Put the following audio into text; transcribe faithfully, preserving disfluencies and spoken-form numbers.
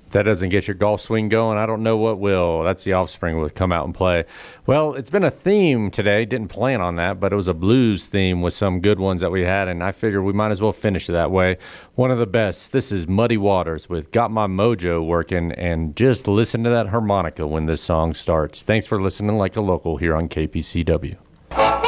If that doesn't get your golf swing going, I don't know what will. That's the Offspring with Come Out and Play. Well, it's been a theme today. Didn't plan on that, but it was a blues theme with some good ones that we had, and I figured we might as well finish it that way. One of the best. This is Muddy Waters with Got My Mojo Working, and just listen to that harmonica when this song starts. Thanks for listening like a local here on K P C W.